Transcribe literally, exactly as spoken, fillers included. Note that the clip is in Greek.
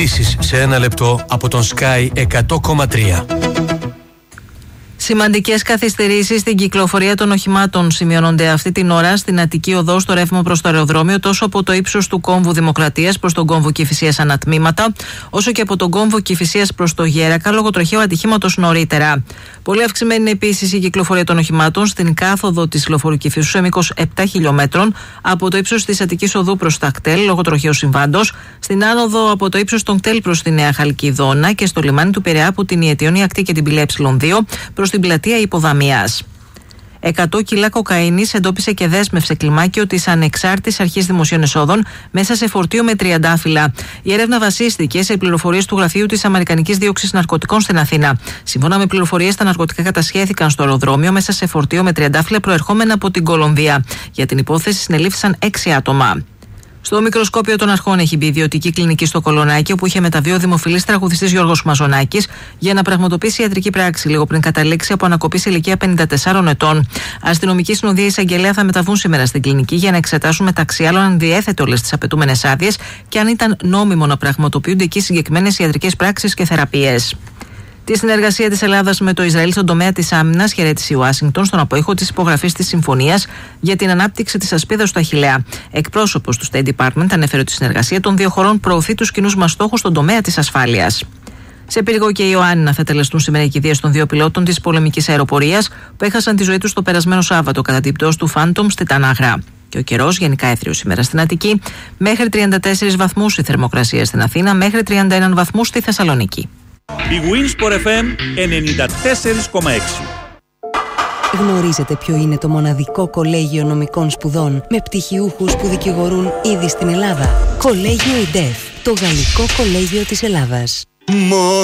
Ειδήσεις σε ένα λεπτό από τον Sky εκατό κόμμα τρία. Σημαντικές καθυστερήσεις στην κυκλοφορία των οχημάτων σημειώνονται αυτή την ώρα στην Αττική Οδό στο ρεύμα προς το αεροδρόμιο, τόσο από το ύψος του κόμβου Δημοκρατίας προς τον κόμβο Κηφισίας ανατμήματα, όσο και από τον κόμβο Κηφισίας προς το Γέρακα λόγω τροχαίου ατυχήματος νωρίτερα. Πολύ αυξημένη είναι επίσης η κυκλοφορία των οχημάτων στην κάθοδο της λεωφορείου Κηφισού σε μήκος επτά χιλιόμετρων από το ύψος της Αττικής Οδού προς τα κτέλ λόγω τροχαίου συμβάντος, στην άνοδο από το ύψος των κτέλ προς τη Νέα Χαλκιδόνα και στο λιμάνι του Πειραιά από την Ιετιόνη Ακτή και την Πηλαία Ε δύο προς την πλατεία Υποδαμίας. εκατό κιλά κοκαίνης εντόπισε και δέσμευσε κλιμάκιο της Ανεξάρτητης Αρχής Δημοσίων Εσόδων μέσα σε φορτίο με τριαντάφυλλα. Η έρευνα βασίστηκε σε πληροφορίες του Γραφείου της Αμερικανικής Δίωξης Ναρκωτικών στην Αθήνα. Σύμφωνα με πληροφορίες, τα ναρκωτικά κατασχέθηκαν στο αεροδρόμιο μέσα σε φορτίο με τριαντάφυλλα προερχόμενα από την Κολομβία. Για την υπόθεση συνελήφθησαν έξι άτομα. Στο μικροσκόπιο των αρχών έχει μπει η ιδιωτική κλινική στο Κολονάκι, όπου είχε μεταβεί ο δημοφιλής τραγουδιστής Γιώργος Μαζονάκης για να πραγματοποιήσει ιατρική πράξη, λίγο πριν καταλήξει από ανακοπή σε ηλικία πενήντα τεσσάρων ετών. Αστυνομική συνοδεία εισαγγελέα θα μεταβούν σήμερα στην κλινική για να εξετάσουν μεταξύ άλλων αν διέθετε όλες τις απαιτούμενες άδειες και αν ήταν νόμιμο να πραγματοποιούνται εκεί συγκεκριμένες ιατρικές πράξεις και θεραπείες. Τη συνεργασία της Ελλάδας με το Ισραήλ στον τομέα της άμυνας χαιρέτησε η Ουάσιγκτον στον απόϊχο της υπογραφής της συμφωνίας για την ανάπτυξη της ασπίδας του Αχιλλέα. Εκπρόσωπος του State Department ανέφερε ότι η συνεργασία των δύο χωρών προωθεί τους κοινούς μας στόχους στον τομέα της ασφάλειας. Σε Πύργο και Ιωάννινα θα τελεστούν σήμερα οι κηδείες των δύο πιλότων της πολεμικής αεροπορίας που έχασαν τη ζωή τους το περασμένο Σάββατο κατά την πτώση του Phantom στη Τανάγρα. Και ο καιρός γενικά έθριος σήμερα στην Αττική, μέχρι τριάντα τέσσερις βαθμούς η θερμοκρασία στην Αθήνα, μέχρι τριάντα ένα βαθμούς στη Θεσσαλονίκη. Η Winsport εφ εμ ενενήντα τέσσερα κόμμα έξι. Γνωρίζετε ποιο είναι το μοναδικό κολέγιο νομικών σπουδών με πτυχιούχους που δικηγορούν ήδη στην Ελλάδα? Κολέγιο ΙΝΤΕΦ, το Γαλλικό Κολέγιο της Ελλάδας.